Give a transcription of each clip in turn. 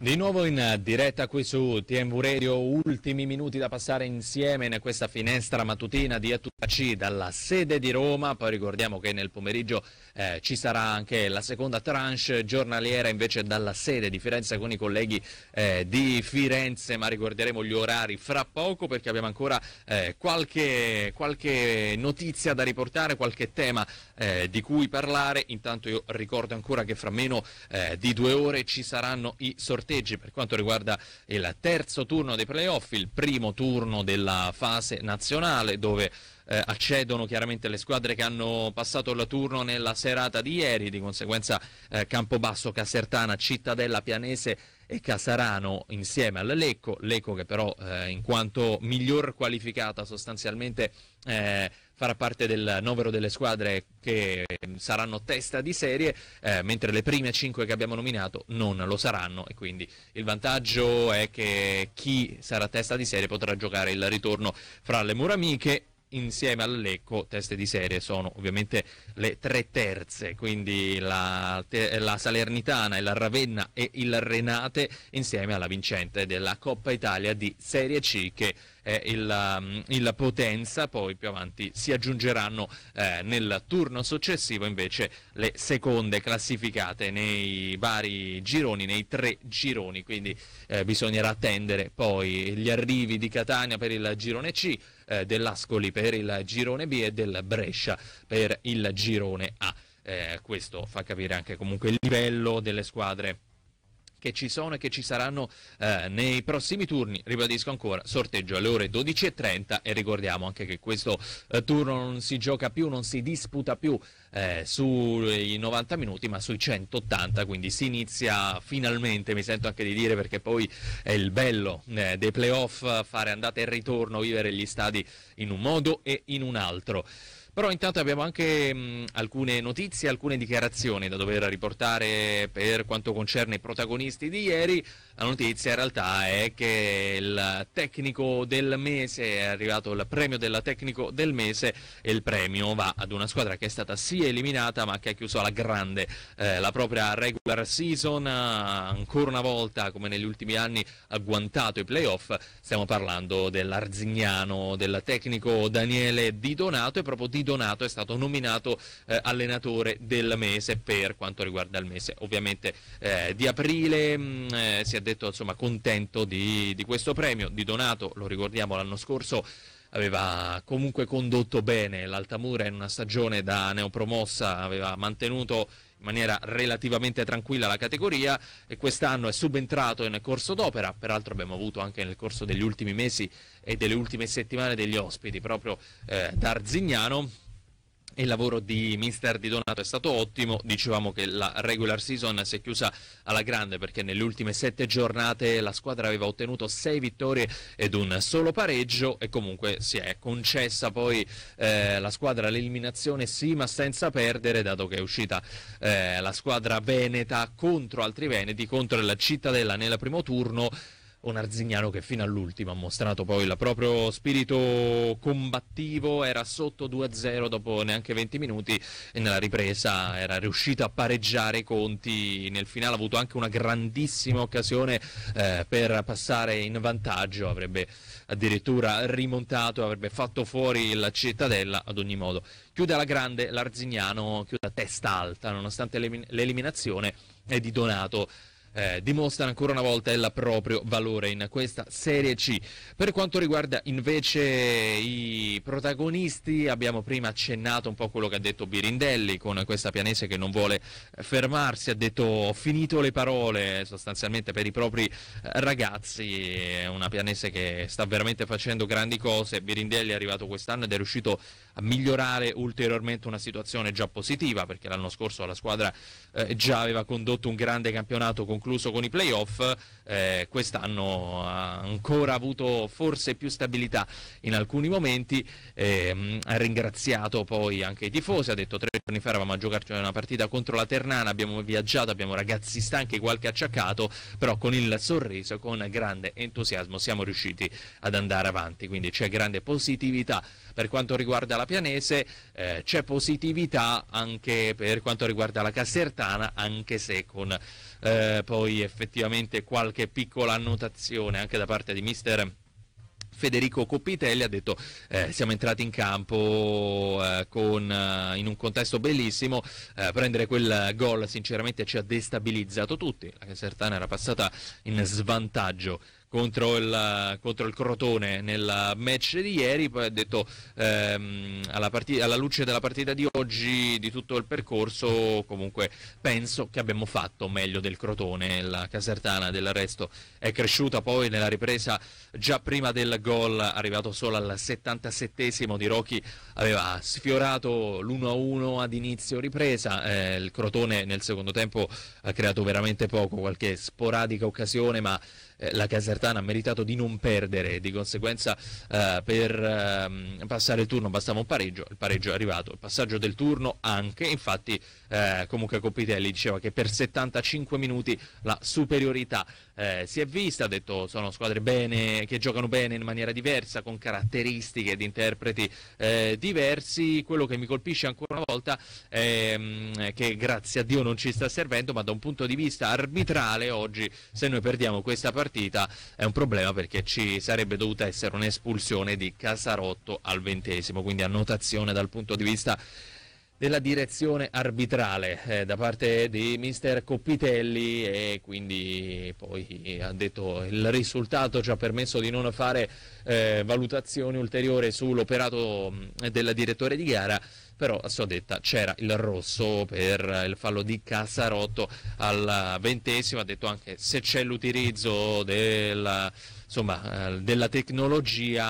Di nuovo in diretta qui su TMV Radio, ultimi minuti da passare insieme in questa finestra mattutina di A2C dalla sede di Roma. Poi ricordiamo che nel pomeriggio ci sarà anche la seconda tranche giornaliera invece dalla sede di Firenze con i colleghi di Firenze, ma ricorderemo gli orari fra poco perché abbiamo ancora qualche notizia da riportare, qualche tema di cui parlare. Intanto io ricordo ancora che fra meno di 2 ore ci saranno i sorteggi per quanto riguarda il terzo turno dei playoff, il primo turno della fase nazionale dove accedono chiaramente le squadre che hanno passato il turno nella serata di ieri, di conseguenza Campobasso, Casertana, Cittadella, Pianese e Casarano insieme al Lecco che però in quanto miglior qualificata sostanzialmente farà parte del novero delle squadre che saranno testa di serie, mentre le prime 5 che abbiamo nominato non lo saranno, e quindi il vantaggio è che chi sarà testa di serie potrà giocare il ritorno fra le mura amiche. Insieme al Lecco teste di serie sono ovviamente le 3 terze, quindi la Salernitana, il Ravenna e il Renate, insieme alla vincente della Coppa Italia di Serie C che è il Potenza. Poi più avanti si aggiungeranno nel turno successivo invece le seconde classificate nei vari gironi, nei 3 gironi, quindi bisognerà attendere poi gli arrivi di Catania per il girone C, dell'Ascoli per il girone B e del Brescia per il girone A. Questo fa capire anche comunque il livello delle squadre che ci sono e che ci saranno nei prossimi turni. Ribadisco ancora, sorteggio alle ore 12:30 e ricordiamo anche che questo turno non si gioca più, non si disputa più sui 90 minuti ma sui 180, quindi si inizia finalmente, mi sento anche di dire, perché poi è il bello dei playoff, fare andata e ritorno, vivere gli stadi in un modo e in un altro. Però intanto abbiamo anche alcune notizie, alcune dichiarazioni da dover riportare per quanto concerne i protagonisti di ieri. La notizia in realtà è che il tecnico del mese, è arrivato il premio del tecnico del mese, e il premio va ad una squadra che è stata sì eliminata ma che ha chiuso alla grande la propria regular season, ancora una volta come negli ultimi anni ha agguantato i playoff. Stiamo parlando dell'Arzignano, del tecnico Daniele Di Donato, e proprio Di Donato è stato nominato allenatore del mese per quanto riguarda il mese ovviamente di aprile. Si è detto insomma contento di questo premio. Di Donato, lo ricordiamo, l'anno scorso aveva comunque condotto bene l'Altamura in una stagione da neopromossa, aveva mantenuto in maniera relativamente tranquilla la categoria, e quest'anno è subentrato in corso d'opera. Peraltro abbiamo avuto anche nel corso degli ultimi mesi e delle ultime settimane degli ospiti proprio da Arzignano. Il lavoro di mister Di Donato è stato ottimo. Dicevamo che la regular season si è chiusa alla grande perché nelle ultime 7 giornate la squadra aveva ottenuto 6 vittorie ed un solo pareggio, e comunque si è concessa poi la squadra l'eliminazione sì ma senza perdere, dato che è uscita la squadra veneta contro altri veneti, contro il Cittadella nel primo turno. Un Arzignano che fino all'ultimo ha mostrato poi il proprio spirito combattivo, era sotto 2-0 dopo neanche 20 minuti e nella ripresa era riuscito a pareggiare i conti. Nel finale ha avuto anche una grandissima occasione per passare in vantaggio, avrebbe addirittura rimontato, avrebbe fatto fuori il Cittadella. Ad ogni modo chiude alla grande l'Arzignano, chiude a testa alta nonostante l'eliminazione, e Di Donato dimostra ancora una volta il proprio valore in questa Serie C. Per quanto riguarda invece i protagonisti, abbiamo prima accennato un po' quello che ha detto Birindelli con questa Pianese che non vuole fermarsi, ha detto ho finito le parole sostanzialmente per i propri ragazzi. È una Pianese che sta veramente facendo grandi cose. Birindelli è arrivato quest'anno ed è riuscito a migliorare ulteriormente una situazione già positiva, perché l'anno scorso la squadra già aveva condotto un grande campionato concluso con i playoff. Quest'anno ha ancora avuto forse più stabilità in alcuni momenti. Ha ringraziato poi anche i tifosi, ha detto 3 giorni fa eravamo a giocarci una partita contro la Ternana, abbiamo viaggiato, abbiamo ragazzi stanchi, qualche acciaccato, però con il sorriso, con grande entusiasmo siamo riusciti ad andare avanti, quindi c'è grande positività per quanto riguarda la Pianese, c'è positività anche per quanto riguarda la Casertana, anche se con poi effettivamente qualche piccola annotazione anche da parte di mister Federico Coppitelli. Ha detto siamo entrati in campo in un contesto bellissimo, prendere quel gol sinceramente ci ha destabilizzato tutti. La Casertana era passata in svantaggio contro il Crotone nel match di ieri, poi ha detto alla luce della partita di oggi, di tutto il percorso, comunque penso che abbiamo fatto meglio del Crotone. La Casertana del resto è cresciuta poi nella ripresa, già prima del gol arrivato solo al 77esimo di Rocchi aveva sfiorato l'1-1 ad inizio ripresa. Il Crotone nel secondo tempo ha creato veramente poco, qualche sporadica occasione, ma la Casertana ha meritato di non perdere, di conseguenza per passare il turno bastava un pareggio, il pareggio è arrivato, il passaggio del turno anche, infatti comunque Coppitelli diceva che per 75 minuti la superiorità si è vista. Ha detto sono squadre bene, che giocano bene in maniera diversa, con caratteristiche ed interpreti diversi. Quello che mi colpisce ancora una volta è che grazie a Dio non ci sta servendo, ma da un punto di vista arbitrale oggi, se noi perdiamo questa partita è un problema, perché ci sarebbe dovuta essere un'espulsione di Casarotto al 20esimo, quindi annotazione dal punto di vista della direzione arbitrale da parte di mister Coppitelli, e quindi poi ha detto il risultato ci ha permesso di non fare valutazioni ulteriori sull'operato del direttore di gara, però a sua detta c'era il rosso per il fallo di Casarotto al 20esimo. Ha detto anche se c'è l'utilizzo della tecnologia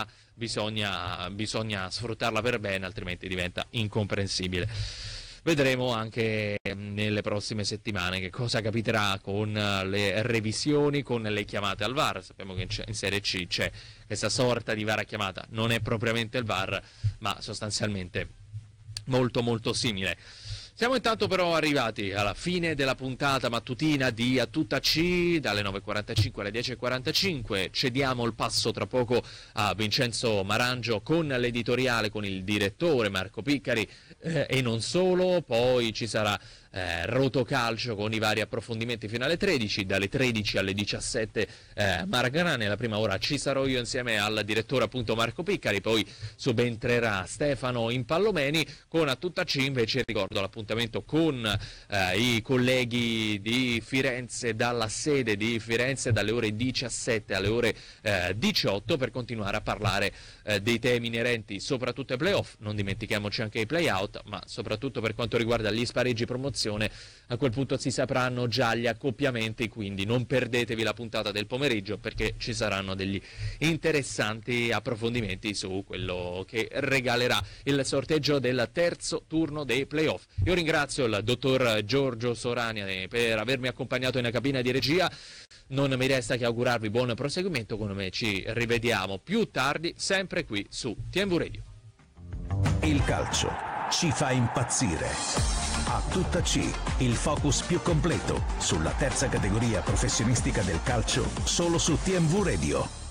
bisogna sfruttarla per bene, altrimenti diventa incomprensibile. Vedremo anche nelle prossime settimane che cosa capiterà con le revisioni, con le chiamate al VAR. Sappiamo che in Serie C c'è questa sorta di VAR chiamata, non è propriamente il VAR, ma sostanzialmente molto molto simile. Siamo intanto però arrivati alla fine della puntata mattutina di A Tutta C, dalle 9.45 alle 10.45. Cediamo il passo tra poco a Vincenzo Marangio con l'editoriale, con il direttore Marco Piccari e non solo. Poi ci sarà Rotocalcio con i vari approfondimenti fino alle 13, dalle 13 alle 17 Maragana. Nella prima ora ci sarò io insieme al direttore appunto Marco Piccari, poi subentrerà Stefano Impallomeni. Con A Tutta C invece ricordo l'appuntamento con i colleghi di Firenze, dalla sede di Firenze, dalle ore 17 alle ore 18, per continuare a parlare dei temi inerenti soprattutto ai playoff. Non dimentichiamoci anche i playout, ma soprattutto per quanto riguarda gli spareggi promozione, a quel punto si sapranno già gli accoppiamenti, quindi non perdetevi la puntata del pomeriggio, perché ci saranno degli interessanti approfondimenti su quello che regalerà il sorteggio del terzo turno dei playoff. Io ringrazio il dottor Giorgio Sorania per avermi accompagnato in cabina di regia. Non mi resta che augurarvi buon proseguimento. Con me ci rivediamo più tardi, sempre qui su TMV Radio. Il calcio ci fa impazzire. A Tutta C, il focus più completo sulla terza categoria professionistica del calcio, solo su TMV Radio.